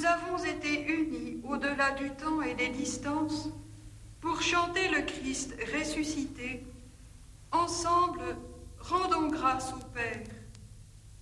avons été unis au-delà du temps et des distances pour chanter le Christ ressuscité. Ensemble, rendons grâce au Père.